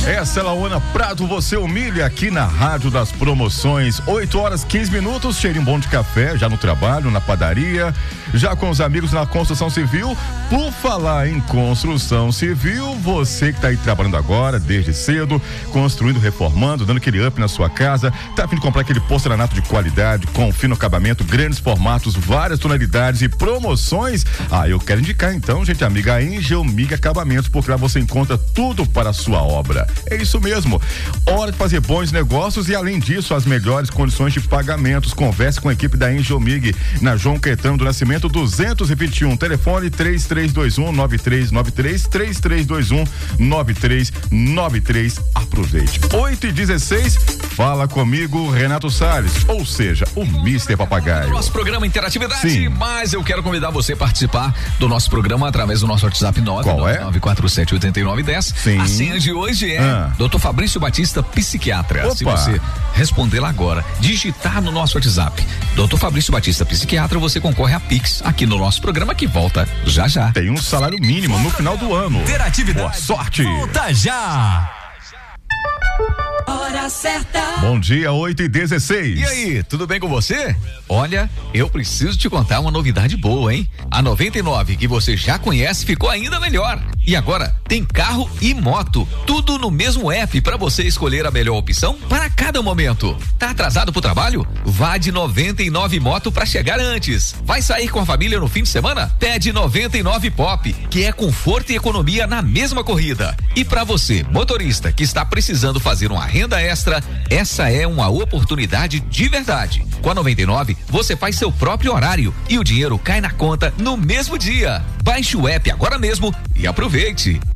Essa é Lauana Prado, você humilha aqui na Rádio das Promoções. 8h15, cheirinho bom de café, já no trabalho, na padaria, já com os amigos na construção civil. Por falar em construção civil, você que tá aí trabalhando agora, desde cedo, construindo, reformando, dando aquele up na sua casa, tá a fim de comprar aquele porcelanato de qualidade, com fino acabamento, grandes formatos, várias tonalidades e promoções? Eu quero indicar então, gente amiga, a Engelmig Acabamentos, porque lá você encontra tudo para a sua obra. É isso mesmo. Hora de fazer bons negócios e, além disso, as melhores condições de pagamentos. Converse com a equipe da Engelmig na João Caetano do Nascimento 221. Telefone 3321-9393, 3321-9393. Aproveite. 8h16, fala comigo, Renato Salles, ou seja, o Mr. Papagaio. Nosso programa Interatividade. Sim. Mas eu quero convidar você a participar do nosso programa através do nosso WhatsApp 999478910. Sim. A senha de hoje é Dr. Fabrício Batista, psiquiatra. Opa. Se você responder lá agora, digitar no nosso WhatsApp Dr. Fabrício Batista, psiquiatra, você concorre a Pix aqui no nosso programa, que volta já já. Tem um salário mínimo no final do ano. Interatividade. Boa sorte. Volta já. Hora certa. Bom dia, 8h16. E aí, tudo bem com você? Olha, eu preciso te contar uma novidade boa, hein? A 99, que você já conhece, ficou ainda melhor. E agora tem carro e moto, tudo no mesmo app para você escolher a melhor opção para cada momento. Tá atrasado pro trabalho? Vá de 99 Moto para chegar antes. Vai sair com a família no fim de semana? Pede 99 Pop, que é conforto e economia na mesma corrida. E para você, motorista, que está precisando fazer uma renda extra, essa é uma oportunidade de verdade. Com a 99, você faz seu próprio horário e o dinheiro cai na conta no mesmo dia. Baixe o app agora mesmo e aproveite.